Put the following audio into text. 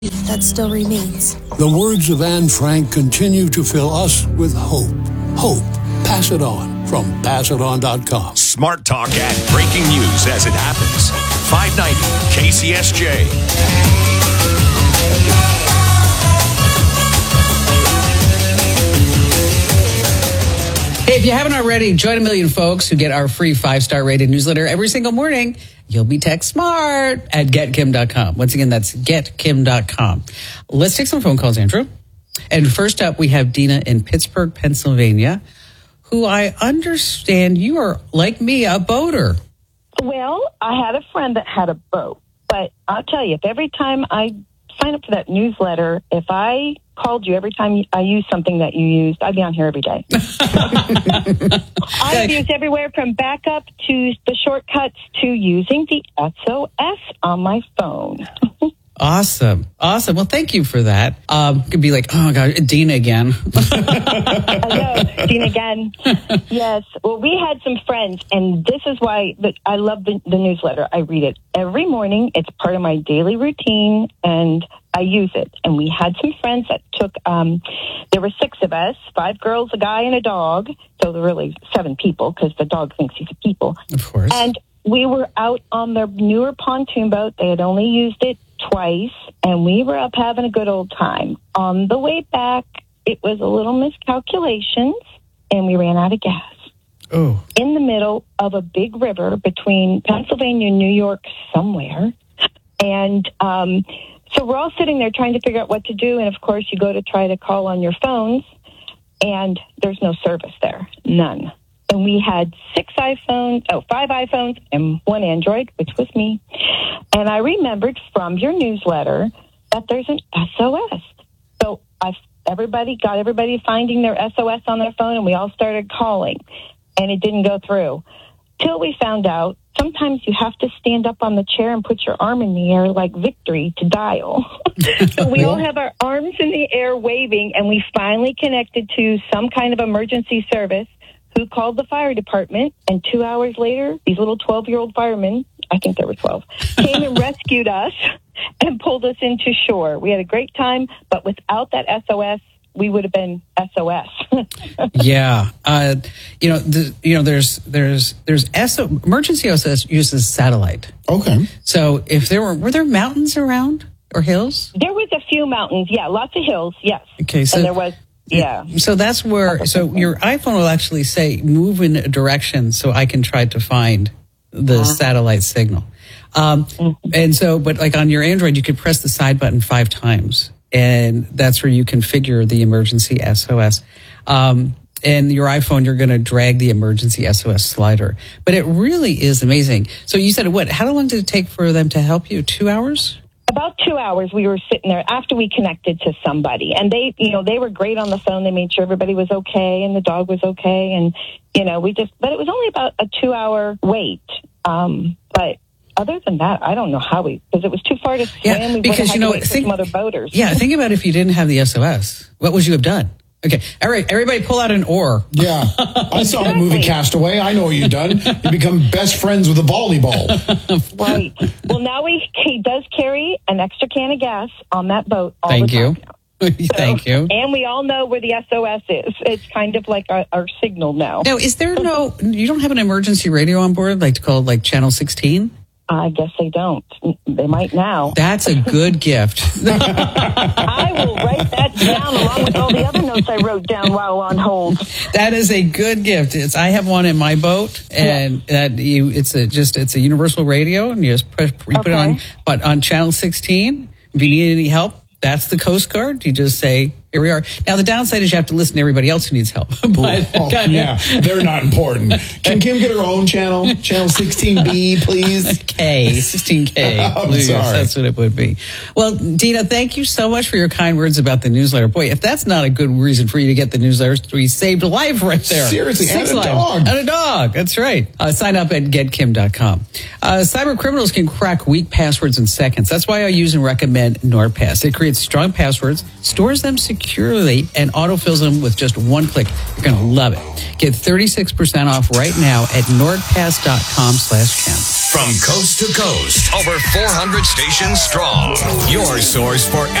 that still remains. The words of Anne Frank continue to fill us with hope. Hope. Pass it on from PassItOn.com. Smart Talk and breaking news as it happens. 590 KCSJ. Hey, if you haven't already, join a million folks who get our free 5-star rated newsletter every single morning. You'll be tech smart at GetKim.com. Once again, that's GetKim.com. Let's take some phone calls, Andrew. And first up, we have Dina in Pittsburgh, Pennsylvania, who I understand you are, like me, a boater. Well, I had a friend that had a boat, but I'll tell you, if every time I sign up for that newsletter, if I called you every time I used something that you used, I'd be on here every day. I've used everywhere from backup to the shortcuts to using the SOS on my phone. Awesome. Well, thank you for that. Could be like, oh, God, Dina again. I know, Dina again. Yes. Well, we had some friends, and this is why I love the newsletter. I read it every morning. It's part of my daily routine, and I use it. And we had some friends that took, there were 6 of us, 5 girls, a guy, and a dog. So there were really 7 people because the dog thinks he's a people. Of course. And we were out on their newer pontoon boat. They had only used it twice, and we were up having a good old time. On the way back, it was a little miscalculations, and we ran out of gas. Oh. In the middle of a big river between Pennsylvania and New York somewhere. And so we're all sitting there trying to figure out what to do, and of course you go to try to call on your phones, and there's no service there. None. And we had 5 iPhones and 1 Android, which was me. And I remembered from your newsletter that there's an SOS. So everybody finding their SOS on their phone, and we all started calling. And it didn't go through. Till we found out sometimes you have to stand up on the chair and put your arm in the air like victory to dial. So we all have our arms in the air waving, and we finally connected to some kind of emergency service, who called the fire department, and 2 hours later, these little 12-year-old firemen, I think there were 12, came and rescued us and pulled us into shore. We had a great time, but without that SOS, we would have been SOS. Yeah. There's emergency SOS uses satellite. Okay. So if were there mountains around or hills? There was a few mountains. Yeah, lots of hills. Yes. Okay. So and there was. Yeah. So that's where, so your iPhone will actually say, move in a direction so I can try to find the satellite signal. And so, but like on your Android, you could press the side button 5 times, and that's where you configure the emergency SOS. And your iPhone, you're going to drag the emergency SOS slider. But it really is amazing. So you said, how long did it take for them to help you? 2 hours? About 2 hours we were sitting there after we connected to somebody, and they were great on the phone. They made sure everybody was okay and the dog was okay. And, but it was only about a 2-hour wait. But other than that, I don't know how because it was too far to swim. Yeah, because, think some other boaters. Yeah. Think about if you didn't have the SOS, what would you have done? Okay. All right. Everybody pull out an oar. Yeah. I saw the movie Castaway. I know what you've done. You become best friends with a volleyball. Right. Well, now he does carry an extra can of gas on that boat all Thank the time. You. Thank you. And we all know where the SOS is. It's kind of like our signal now. Now, is there you don't have an emergency radio on board, like called like Channel 16? I guess they don't. They might now. That's a good gift. I will write that down along with all the other notes I wrote down while on hold. That is a good gift. I have one in my boat, and it's a universal radio, and you just put it on. But on Channel 16, if you need any help, that's the Coast Guard. You just say, here we are. Now, the downside is you have to listen to everybody else who needs help. Yeah, they're not important. Can Kim get her own channel? Channel 16B, please? 16K, please. Sorry. That's what it would be. Well, Dina, thank you so much for your kind words about the newsletter. Boy, if that's not a good reason for you to get the newsletter, we saved a life right there. Seriously, 6 and a lives. dog. And a dog, that's right. Sign up at GetKim.com. Cyber criminals can crack weak passwords in seconds. That's why I use and recommend NordPass. It creates strong passwords, stores them securely, securely and autofills them with just one click. You're going to love it. Get 36% off right now at nordpass.com/Ken. From coast to coast, over 400 stations strong. Your source for